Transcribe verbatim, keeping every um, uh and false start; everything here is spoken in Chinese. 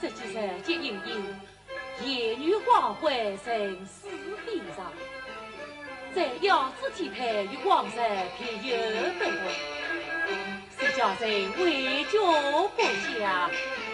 这几日皆因因夜女花会成死地上，在要子体态与往日偏有不同，是叫人为救不下。